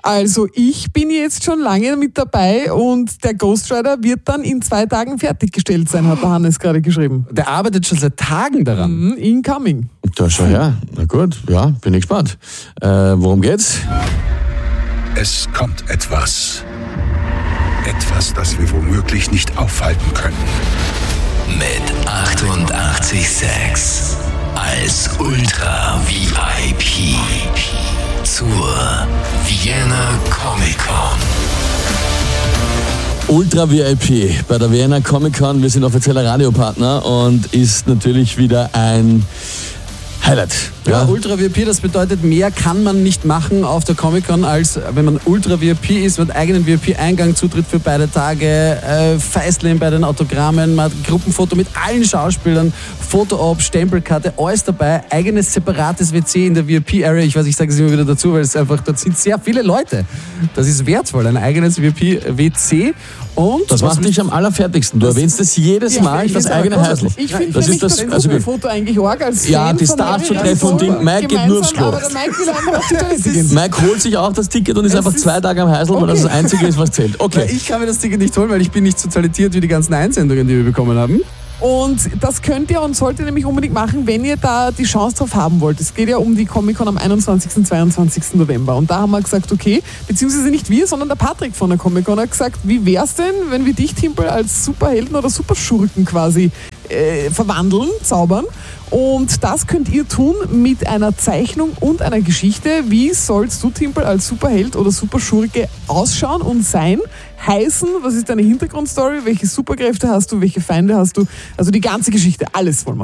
Also ich bin jetzt schon lange mit dabei und der Ghost Rider wird dann in 2 Tagen fertiggestellt sein, hat der Hannes gerade geschrieben. Der arbeitet schon seit Tagen daran. Incoming. Da schau her. Na gut, ja, bin ich gespannt. Worum geht's? Es kommt etwas. Etwas, das wir womöglich nicht aufhalten können. Mit 88,6 als Ultra VIP zur Vienna Comic Con. Ultra VIP bei der Vienna Comic Con. Wir sind offizieller Radiopartner und ist natürlich wieder ein Highlight. Ja, Ultra VIP, das bedeutet, mehr kann man nicht machen auf der Comic-Con, als wenn man Ultra VIP ist, mit eigenen VIP-Eingang, Zutritt für beide Tage, Feißlein bei den Autogrammen, man hat ein Gruppenfoto mit allen Schauspielern, Foto-Op, Stempelkarte, alles dabei, eigenes separates WC in der VIP-Area. Ich weiß, ich sage es immer wieder dazu, weil es einfach, dort sind sehr viele Leute. Das ist wertvoll, ein eigenes VIP-WC. Und das macht dich am allerfertigsten. Du erwähnst es jedes Mal, das eigene Häusl. Ich finde das Gruppenfoto eigentlich arg als ja, Fan die Stars zu treffen und Ding. Mike geht nur aufs Klo. Mike holt sich auch das Ticket und ist einfach 2 Tage am Häusl, weil das das Einzige ist, was zählt. Okay. Ich kann mir das Ticket nicht holen, weil ich bin nicht so talentiert wie die ganzen Einsendungen, die wir bekommen haben. Und das könnt ihr und solltet ihr nämlich unbedingt machen, wenn ihr da die Chance drauf haben wollt. Es geht ja um die Comic-Con am 21. und 22. November. Und da haben wir gesagt, okay, beziehungsweise nicht wir, sondern der Patrick von der Comic-Con hat gesagt, wie wär's denn, wenn wir dich, Timpel, als Superhelden oder Superschurken quasi verwandeln, zaubern. Und das könnt ihr tun mit einer Zeichnung und einer Geschichte. Wie sollst du, Timpel, als Superheld oder Superschurke ausschauen und sein? Heißen, was ist deine Hintergrundstory? Welche Superkräfte hast du? Welche Feinde hast du? Also die ganze Geschichte, alles wollen wir.